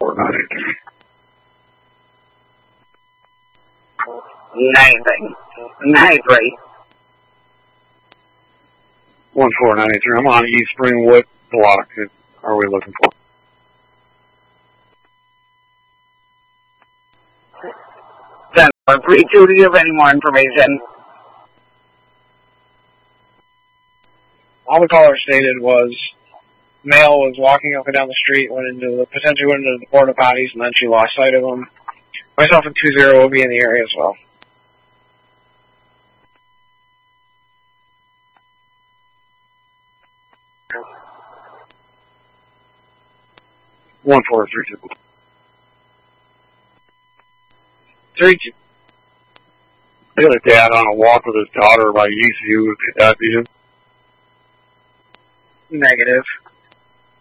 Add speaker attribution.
Speaker 1: 14983.
Speaker 2: 93.
Speaker 1: 14983. I'm on East Spring. What block are we looking for?
Speaker 2: Then 32, do you have any more information?
Speaker 3: All the caller stated was male was walking up and down the street, potentially went into the porta potties, and then she lost sight of him. Myself and 20 will be in the area as well.
Speaker 1: One 432.
Speaker 3: 32.
Speaker 1: The other dad on a walk with his daughter by Eastview. Could that be him?
Speaker 3: Negative.